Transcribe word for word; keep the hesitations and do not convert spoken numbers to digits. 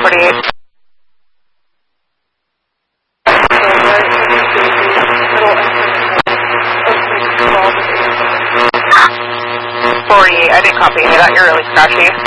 forty-eight. forty-eight, I didn't copy any of that. You're really scratchy.